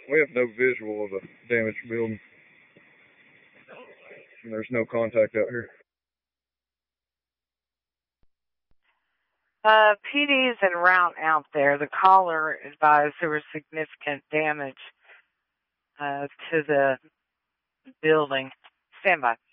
We have no visual of a damaged building. And there's no contact out here. PD's en route out there. The caller advised there was significant damage to the building. Stand by.